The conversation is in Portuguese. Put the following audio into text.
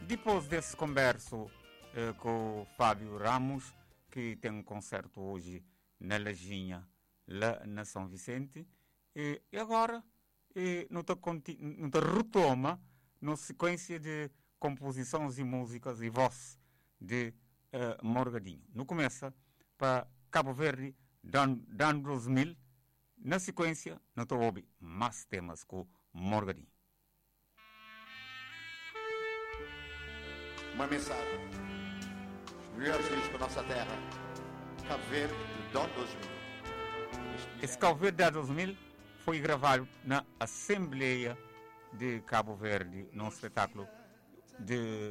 Depois desse converso com o Fábio Ramos, que tem um concerto hoje na Lajinha, lá na São Vicente, e agora não te retoma na sequência de composições e músicas e voz de Morgadinho. Não começa para Cabo Verde, Dan 2000, na sequência, não estou a ouvir mais temas com Morgadinho. Uma mensagem. Melhores discos da nossa terra. Cabo Verde, Don 2000. Esse Cabo Verde de 2000 foi gravado na Assembleia de Cabo Verde, num espetáculo de